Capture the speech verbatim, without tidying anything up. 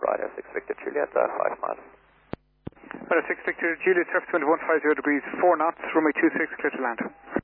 Radio six Victor Juliet, uh, five miles. Radio six Victor Juliet, surface wind one five zero degrees, four knots, runway two six, clear to land.